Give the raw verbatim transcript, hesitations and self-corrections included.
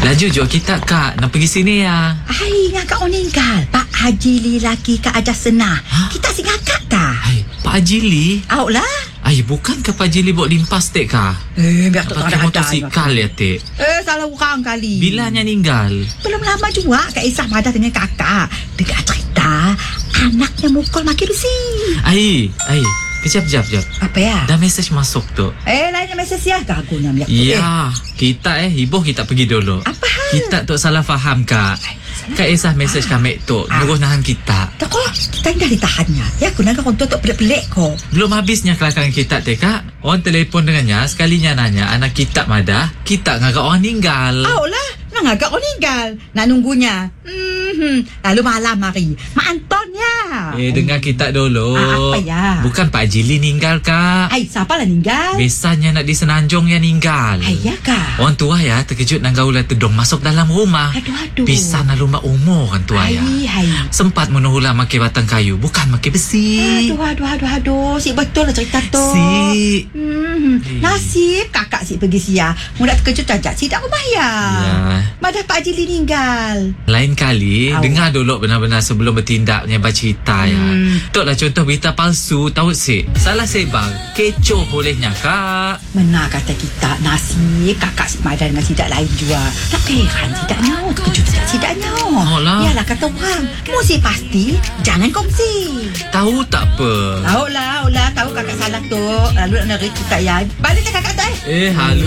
Laju jom kita kak nak pergi sini ya. Hai, ngakak meninggal. Pak Haji Li laki Kak Ajas Senah. Ha? Kita si ngakak kah? Hai, Pak Haji Li. Awak lah. Ai, bukan ke Pak Haji Li bawa limpas tek kah? Eh, biar tak Pakai ada motosikal ya tek. Eh, salah orang kali. Bilanya ninggal. Belum lama juga Kak Isah madah dengan kakak. Dengar cerita, anaknya mukul makin besi. Ai, ai. Kejap, kejap, kejap. Apa ya? Dah mesej masuk tu. Eh, lainnya mesej ya. Gagunya miak tu. Ya, kita eh hibuh kita pergi dulu. Apa hal? Kita tu salah faham kak. Kak Isah mesej kami tu Ah. nyuruh nahan kita. Tak kok, kita dah ditahannya. Ya, aku nak untuk tak pelik-pelik kok. Belum habisnya kelakar kita teh kak. Orang telefon dengannya, sekalinya nanya anak kita madah, kita ngagak orang ninggal. Awak lah. Nak ngagak orang meninggal. Nak nunggunya. Hmm, lalu malam hari. Mak Anton ya. Eh, dengar kita dulu. Ah, apa ya? Bukan Pak Haji Li ninggal kak. Hai, siapa lah meninggal? Biasanya nak di Senanjung yang ninggal. Hai, ya kah? Orang tua ya terkejut nang gaula tedong masuk dalam rumah. Aduh, aduh. Bisa na lumba umur orang tua ya. Hai, hai. Sempat menuhulah makai batang kayu, bukan makai besi. Aduh, aduh, aduh, aduh. Si betul lah cerita tu. Si. Hmm, nasib kakak si pergi sia. Mudah terkejut ajak si tak rumah ya. Ya. Madah Pak Haji Li meninggal. Lain kali Au. dengar dulu benar-benar sebelum bertindaknya bercerita ya. Hmm. Itulah contoh berita palsu tahu sih. Salah sebar, kecoh bolehnya kak. Mana kata kita nasib kakak si Madah dengan sidak lain juga. Tak heran sidak nyaw. Terkejut sidak sidak nyaw. Oh lah. Yalah kata orang. Mesti pasti jangan kongsi. Tahu tak apa. Tahu lah, tahu lah. Tahu kakak salah tu. Lalu nak nerima kita ya. Balik ke kakak tu eh. Eh, halu